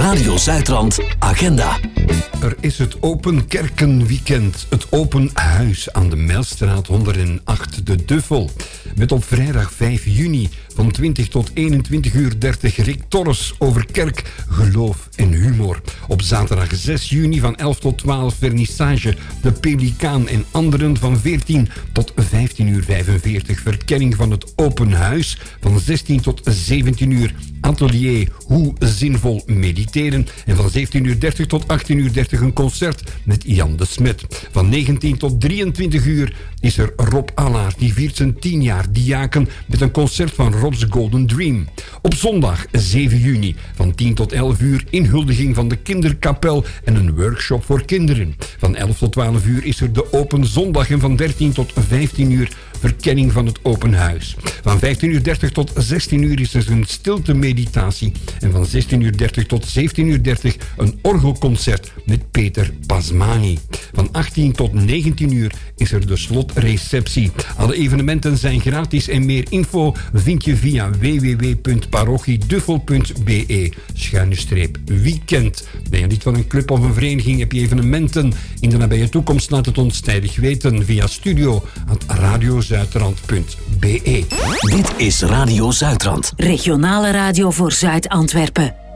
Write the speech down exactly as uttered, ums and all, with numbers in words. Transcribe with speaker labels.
Speaker 1: Radio Zuidrand Agenda.
Speaker 2: Er is het Open Kerkenweekend. Het Open Huis aan de Mijlstraat honderdacht de Duffel. Met op vrijdag vijf juni van twintig tot eenentwintig uur dertig Rick Torres over kerk, geloof en humor. Op zaterdag zes juni van elf tot twaalf vernissage De Pelikaan en anderen van veertien tot vijftien uur vijfenveertig. Verkenning van het Open Huis van zestien tot zeventien uur. Atelier Hoe zinvol mediteren. En van zeventien uur dertig tot achttien uur dertig een concert met Jan de Smet. Van negentien tot drieëntwintig uur is er Rob Allaert. Die viert zijn tien jaar diaken met een concert van Rob's Golden Dream. Op zondag zeven juni van tien tot elf uur inhuldiging van de kinderkapel en een workshop voor kinderen. Van elf tot twaalf uur is er de Open Zondag en van dertien tot vijftien uur verkenning van het Open Huis. Van vijftien uur dertig tot zestien uur is er een stilte meditatie. En van zestien uur dertig tot zeventien uur dertig een orgelconcert met Peter Pasmani. Van achttien tot negentien uur is er de slotreceptie. Alle evenementen zijn gratis en meer info vind je via w w w punt parochieduffel punt b e schuine streep weekend. Ben je lid van een club of een vereniging, heb je evenementen in de nabije toekomst, laat het ons tijdig weten via studio at radiozuidrand punt b e.
Speaker 1: Dit is Radio Zuidrand.
Speaker 3: Regionale radio voor Zuid-Antwerpen.